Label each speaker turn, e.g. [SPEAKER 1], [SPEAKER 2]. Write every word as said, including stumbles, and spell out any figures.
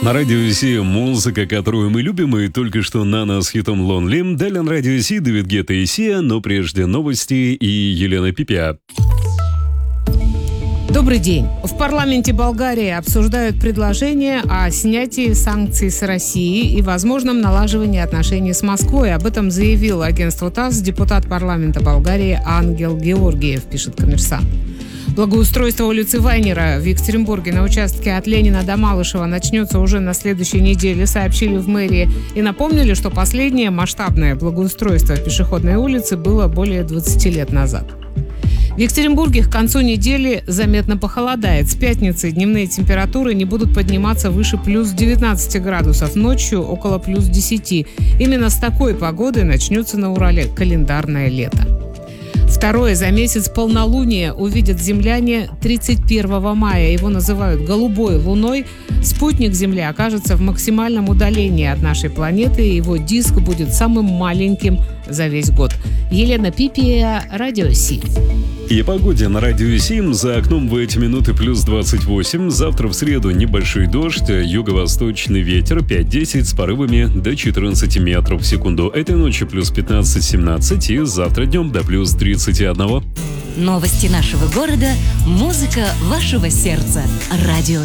[SPEAKER 1] На радио Си музыка, которую мы любим, и только что Нана с хитом Lonely. Далее на радио Си Дэвид Гетта и Сиа, но прежде новости и Елена Пипя.
[SPEAKER 2] Добрый день. В парламенте Болгарии обсуждают предложение о снятии санкций с России и возможном налаживании отношений с Москвой. Об этом заявил агентству ТАСС депутат парламента Болгарии Ангел Георгиев, пишет «Коммерсант». Благоустройство улицы Вайнера в Екатеринбурге на участке от Ленина до Малышева начнется уже на следующей неделе, сообщили в мэрии. И напомнили, что последнее масштабное благоустройство пешеходной улицы было более двадцати лет назад. В Екатеринбурге к концу недели заметно похолодает. С пятницы дневные температуры не будут подниматься выше плюс девятнадцати градусов, ночью около плюс десяти. Именно с такой погоды начнется на Урале календарное лето. Второе за месяц полнолуние увидят земляне тридцать первого мая. Его называют голубой луной. Спутник Земли окажется в максимальном удалении от нашей планеты, и его диск будет самым маленьким за весь год. Елена Пипия, Радио Си.
[SPEAKER 1] И о погоде на радио семь. За окном в эти минуты плюс двадцать восемь. Завтра в среду небольшой дождь, юго-восточный ветер пять-десять с порывами до четырнадцати метров в секунду. Этой ночью плюс пятнадцать-семнадцать и завтра днем до плюс тридцати одного.
[SPEAKER 3] Новости нашего города, музыка вашего сердца. Радио